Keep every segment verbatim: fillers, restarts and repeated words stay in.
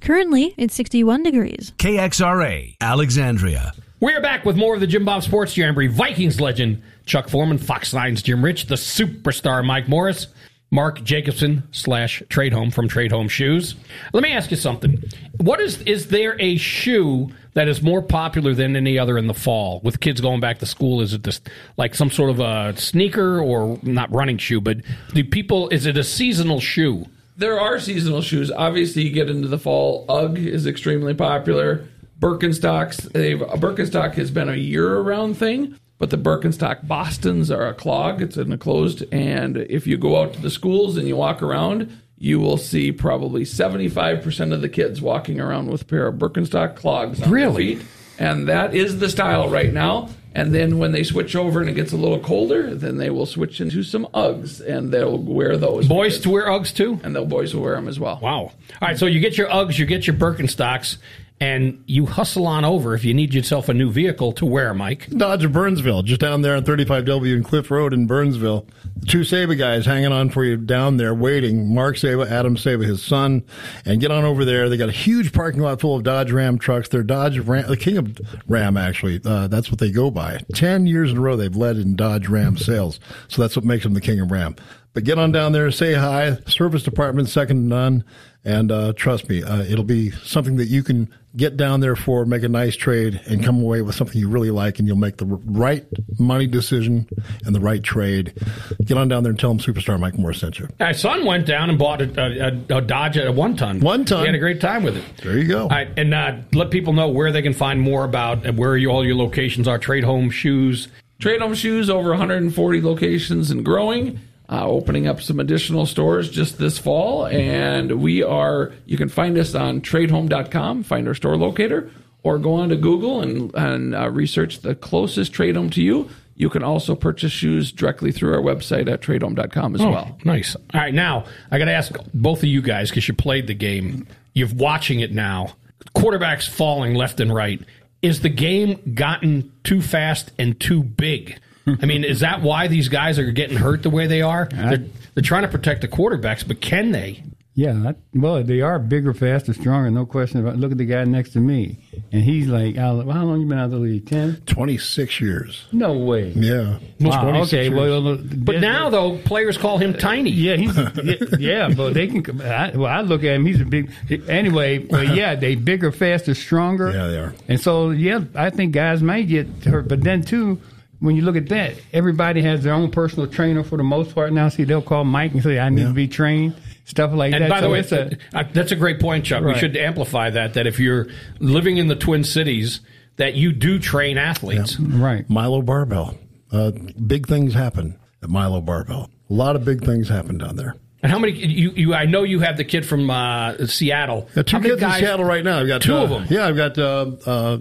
Currently, it's sixty-one degrees. K X R A, Alexandria. We're back with more of the Jim Bob Sports Jamboree. Vikings legend Chuck Foreman, Fox nine's Jim Rich, the superstar Mike Morris, Mark Jacobson slash Trade Home from Trade Home Shoes. Let me ask you something. What is is there a shoe that is more popular than any other in the fall with kids going back to school? Is it this like some sort of a sneaker or not running shoe, but do people? Is it a seasonal shoe? There are seasonal shoes. Obviously, you get into the fall. UGG is extremely popular. Birkenstocks. They've, Birkenstock has been a year-round thing, but the Birkenstock Bostons are a clog. It's an enclosed, and if you go out to the schools and you walk around, you will see probably seventy-five percent of the kids walking around with a pair of Birkenstock clogs on Really? their feet. And that is the style right now. And then when they switch over and it gets a little colder, then they will switch into some Uggs, and they'll wear those. Boys to wear Uggs too? And the boys will wear them as well. Wow. All right, so you get your Uggs, you get your Birkenstocks, and you hustle on over if you need yourself a new vehicle to wear, Mike. Dodge of Burnsville, just down there on thirty-five W and Cliff Road in Burnsville. The two Saba guys hanging on for you down there waiting. Mark Saba, Adam Saba, his son. And get on over there. They got a huge parking lot full of Dodge Ram trucks. They're Dodge Ram, the king of Ram, actually. Uh, that's what they go by. Ten years in a row they've led in Dodge Ram sales. So that's what makes them the king of Ram. But get on down there, say hi. Service department, second to none. And uh, trust me, uh, it'll be something that you can get down there for, make a nice trade, and come away with something you really like, and you'll make the right money decision and the right trade. Get on down there and tell them Superstar Mike Moore sent you. My son went down and bought a, a, a Dodge at a one-ton. One-ton. He had a great time with it. There you go. All right, and uh, let people know where they can find more about and where you, all your locations are. Trade Home Shoes. Trade Home Shoes, over one hundred forty locations and growing. Uh, opening up some additional stores just this fall, and we are, you can find us on trade home dot com, find our store locator, or go on to Google and, and uh, research the closest Trade Home to you. You can also purchase shoes directly through our website at trade home dot com as oh, well. Nice. All right, now, I got to ask both of you guys, because you played the game, you're watching it now, quarterbacks falling left and right. Is the game gotten too fast and too big? I mean, is that why these guys are getting hurt the way they are? They're, they're trying to protect the quarterbacks, but can they? Yeah, well, they are bigger, faster, stronger, no question about it. Look at the guy next to me, and he's like, how long you been out of the league, ten? twenty-six years. No way. Yeah. Wow, okay, well. But now, though, players call him tiny. Yeah, he's, yeah, yeah, but they can, I, well, I look at him, he's a big, anyway, but yeah, they bigger, faster, stronger. Yeah, they are. And so, yeah, I think guys might get hurt, but then, too, when you look at that, everybody has their own personal trainer for the most part now. See, they'll call Mike and say, I need yeah. to be trained, stuff like and that. And by so the way, it's a, uh, that's a great point, Chuck. Right. We should amplify that, that if you're living in the Twin Cities, that you do train athletes. Yeah. Right. Milo Barbell. Uh, big things happen at Milo Barbell. A lot of big things happen down there. And how many, you, you? I know you have the kid from uh, Seattle. Yeah, two how many kids guys, in Seattle right now. I've got two uh, of them. Yeah, I've got uh, uh,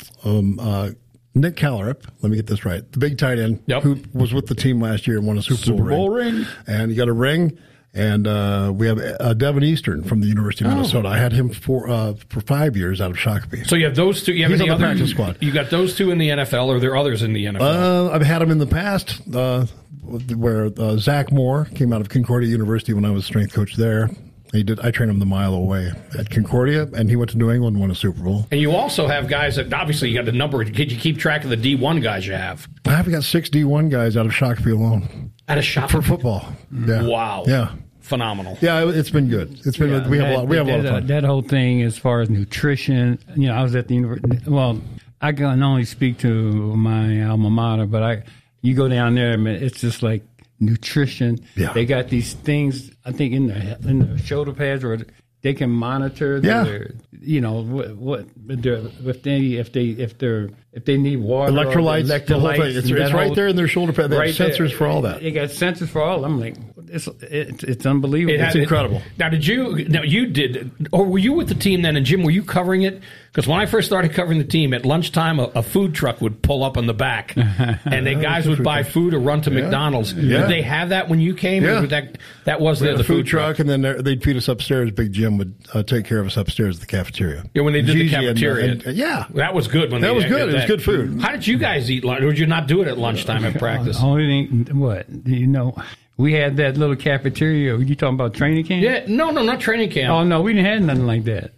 um, uh, Nick Callerup, let me get this right, the big tight end yep. who was with the team last year and won a Super, Super Bowl, Bowl ring. ring. And he got a ring. And uh, we have uh, Devin Eastern from the University of oh. Minnesota. I had him for uh, for five years out of Shakopee. So you have those two. You have He's any on the other practice squad. You got those two in the N F L, or are there others in the N F L? Uh, I've had him in the past, uh, where uh, Zach Moore came out of Concordia University when I was strength coach there. He did. I trained him the mile away at Concordia, and he went to New England and won a Super Bowl. And you also have guys that obviously you got the number. Could you keep track of the D one guys you have? I've got six D one guys out of Shakopee alone. Out of Shakopee for football. Yeah. Wow. Yeah. Phenomenal. Yeah, it's been good. It's been. Yeah, we have that, a lot. We have that, a lot of fun. That whole thing, as far as nutrition, you know, I was at the university. Well, I can only speak to my alma mater, but I, you go down there, man, it's just like nutrition. Yeah. They got these things, I think, in the in the shoulder pads, where they can monitor their, yeah. you know, what what if they if they if they're if they need water, electrolytes, electrolytes the whole thing. It's, it's right there in their shoulder pad. They right have sensors there. for all that. They got sensors for all. I'm like, it's it's, it's unbelievable. It it's had, incredible. It, now, did you? Now you did, or were you with the team then? And Jim, were you covering it? Because when I first started covering the team, at lunchtime, a, a food truck would pull up in the back, and the guys would buy food or run to yeah. McDonald's. Yeah. Did they have that when you came? Yeah. Or that that was there, the, the food, food truck, truck, and then they'd feed us upstairs. Big Jim would uh, take care of us upstairs at the cafeteria. Yeah, when they did Gigi the cafeteria. And, and, yeah, that was good. When that they, was good. It was good food. How did you guys eat lunch? Or did you not do it at lunchtime at practice? Only thing, what you know. We had that little cafeteria. You talking about training camp? Yeah, no, no, not training camp. Oh no, we didn't have nothing like that.